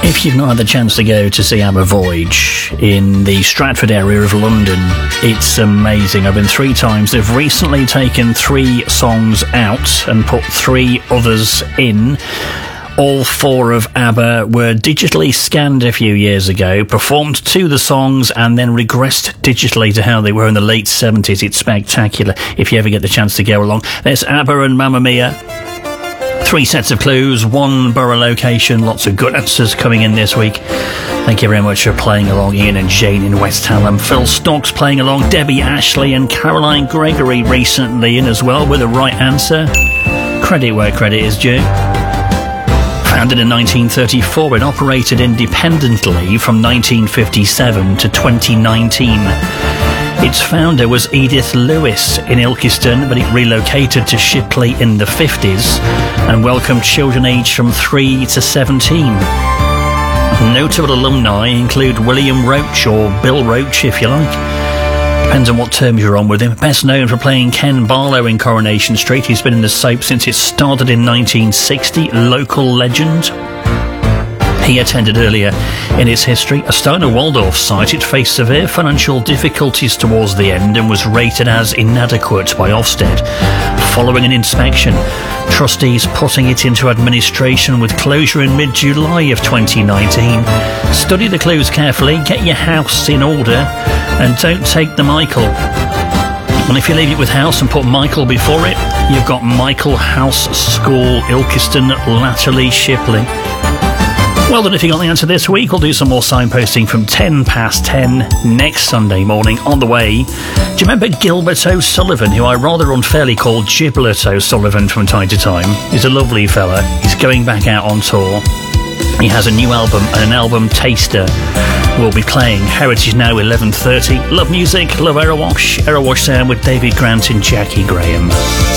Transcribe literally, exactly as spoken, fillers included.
If you've not had the chance to go to see ABBA Voyage in the Stratford area of London, it's amazing. I've been three times. They've recently taken three songs out and put three others in. All four of ABBA were digitally scanned a few years ago, performed to the songs, and then regressed digitally to how they were in the late seventies. It's spectacular if you ever get the chance to go along. There's ABBA and Mamma Mia. Three sets of clues, one borough location, lots of good answers coming in this week. Thank you very much for playing along, Ian and Jane in West Hallam. Phil Stocks playing along, Debbie Ashley and Caroline Gregory recently in as well with the right answer. Credit where credit is due. Founded in nineteen thirty-four and operated independently from nineteen fifty-seven to twenty nineteen. Its founder was Edith Lewis in Ilkeston, but it relocated to Shipley in the fifties and welcomed children aged from three to seventeen. Notable alumni include William Roach, or Bill Roach if you like. Depends on what terms you're on with him. Best known for playing Ken Barlow in Coronation Street. He's been in the soap since it started in nineteen sixty. Local legend. He attended earlier in its history a Steiner Waldorf site. It faced severe financial difficulties towards the end and was rated as inadequate by Ofsted. Following an inspection, trustees putting it into administration with closure in mid-July of twenty nineteen. Study the clues carefully, get your house in order, and don't take the Michael. And if you leave it with house and put Michael before it, you've got Michael House School, Ilkeston, Latterley, Shipley. Well then, if you got the answer this week, we'll do some more signposting from ten past ten next Sunday morning. On the way, do you remember Gilbert O'Sullivan, who I rather unfairly call Giblet O'Sullivan from time to time? He's a lovely fella. He's going back out on tour. He has a new album and an album taster. We'll be playing Heritage Now eleven thirty. Love music, love Aerowash. Aerowash sound with David Grant and Jackie Graham.